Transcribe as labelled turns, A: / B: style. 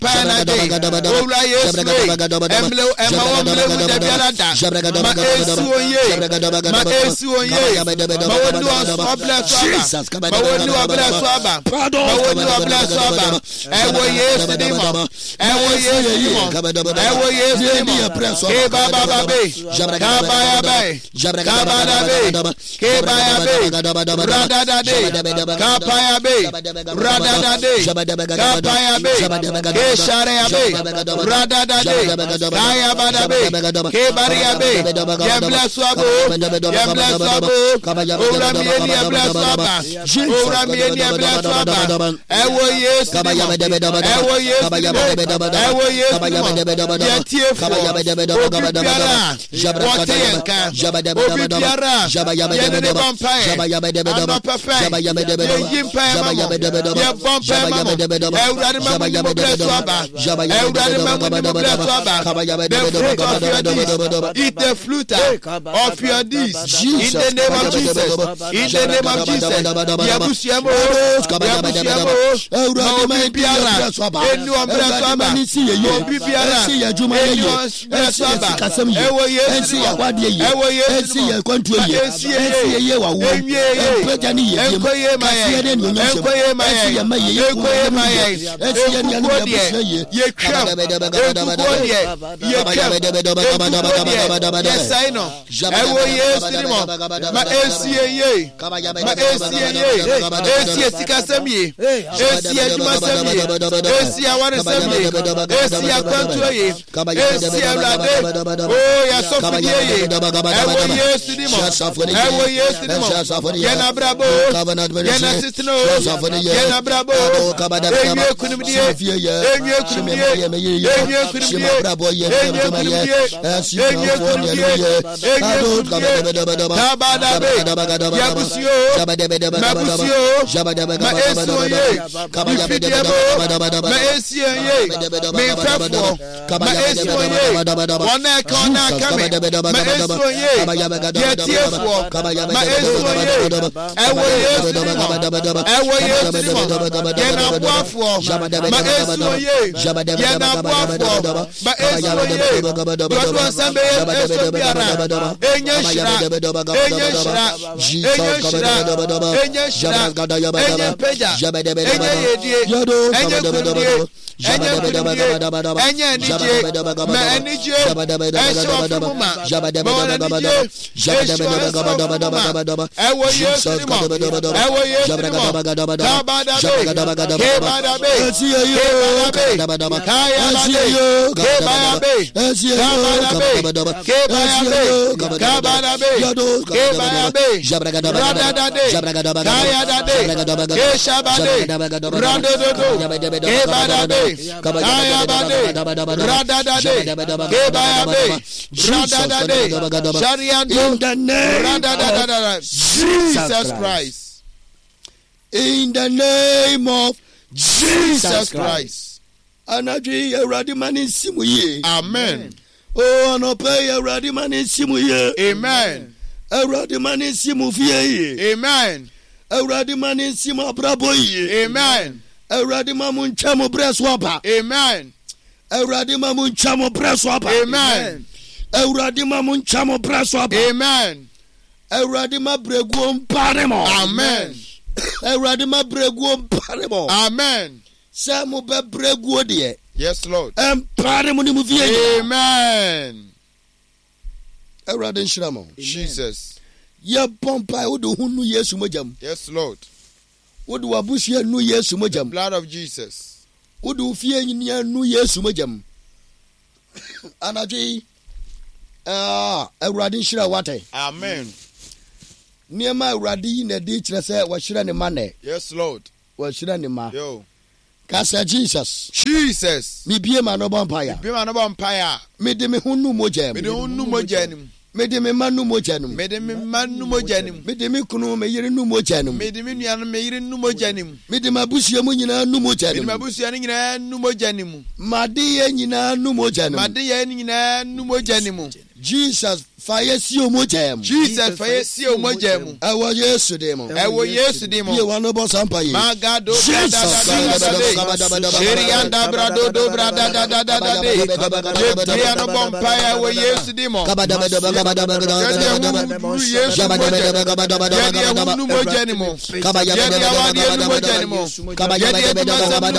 A: Panade, Ora Yes, Emlo, Emma, Debialata, Ma Esuye, Ma Esuye, Mawadu Abla Swaba, Mawadu Abla Swaba, Mawadu Abla Swaba, Ewo Yes, Dimo, Ewo Yes, Dimo, Ewo Yes, Dimo, Kebaba Babe, Kabaya Bay, Kabada Bay, Kebaya Bay, Radada Day, Kapaya Bay, Radada Day, Kapaya Bay, Kesharea Bay, Radada Day, Kaya Bada Bay, Kebaria Bay, Yabla Swabo, Yabla Swabo, Ora Mieni Yabla Swaba, Ora Mieni Yabla Swaba, Ewo Yes, Ewo Yes, Ewo Yes, Yetiefo, Obibiara, Wateyenka, Obibiara, Yenene Vampire, Anopafe, Yimpa Mamo, Yevompe Mamo, Eudari Mamo Bless Swaba, Eudari Mamo Bless Swaba, the fruit of your deeds, eat the fruit of your deeds, in the name of Jesus, in the name of Jesus, Yabusiamo, Yabusiamo, Obibiara, Enu Bless Swaba, Obibiara, Enu Bless Swaba, Ewo Yes, Ewo Yes, Yes, I know. Ewo Yes, Ma Esie, Ma Esie Sikasemi, Esie Jumasemi, Esie Warisemi, Esie Kwantoye, Esie Rade, oh, Yasofiye, Ewo Yes, Ewo Yes, Yena Brabo, Yena Sistino, Yena Brabo, Enye Kunumie, Enye Kunumie, Enye Kunumie, Enye Kunumie, Enye Kunumie, Kabadabe, Yabusio, Mabusio, Maesoye, Ifidiabo, Maesioye, Mefafo, Maesoye, Ona Kame, Maesoye, Yetiefo, Maesoye, Ewo Yes, Ewo Yes, Yena Boafo, Maesoye, Yena Boafo, Maesoye, Godwa Sambe Esobiara, Enye Shira, Enye Shira, Enye Shira, Enye Shira, Enye Peja, Enye Yedie, Enye Kundie, Enye Kundie, Enye Nije, Ma Enije, Esho Fumuma, Bona Nije, Esho Fumuma, Ewo Yes, Ewo Yes, Kabadabe, Kebadabe, Kebadabe, Kayababe, Kebayabe, Kabadabe, Kebayabe, Radadade, Kayadade, Keshabade, Radododo, Kebadabe, Kayabade, Radadade, Kebayabe, Radadade, Shariando, Radadade, Jesus Christ.
B: In the name of
A: Jesus Christ.
B: Anadri Radimani Simuye.
A: Amen.
B: Oh, no pay Radimani Simuye.
A: Amen.
B: Radimani Simufie.
A: Amen.
B: Radimani Sima Braboye.
A: Amen.
B: Radimamun Chamo Breswapa.
A: Amen.
B: Radimamun Chamo Breswapa.
A: Amen.
B: Radimamun Chamo Breswapa.
A: Amen.
B: Radima Breguum Paremo.
A: Amen.
B: Radima Breguum Paremo.
A: Amen.
B: Samu Breguodie.
A: Yes, Lord.
B: Amen.
A: Jesus.
B: Ye pompa udu hunu Yesu mojam.
A: Yes, Lord.
B: Udu wabushie nu Yesu mojam.
A: Blood of Jesus.
B: Udu fie nyinia nu Yesu mojam. Anaji Awurade nhyira wate.
A: Amen.
B: Niema Awurade yi na di kire se wa hyira ne mane.
A: Yes, Lord.
B: Wa hyira ne ma.
A: Yo.
B: Kasa Jesus.
A: Jesus.
B: Mi bie ma no bompaya.
A: Bie ma no bompaya.
B: Me de me hunu mojam.
A: Me de hunu mojanim.
B: Me de me manu mojanum.
A: Me de me manu mojanim.
B: Me de me kunu me yire nu mojanum.
A: Me de me nuanu me yire nu mojanim.
B: Me de mabusia mu nyina nu mojanum.
A: Me de mabusia nyina nu mojanim.
B: Made ye nyina nu mojanum.
A: Made ye nyina nu mojanim.
B: Jesus fire si omojam.
A: Jesus fire si omojam.
B: Ewo Yesu de mo.
A: Ewo Yesu de mo.
B: Ye wano bo sampa ye.
A: Magado Sherianda brado do brada da da da da de. Jetriano bompaya ewo Yesu de mo.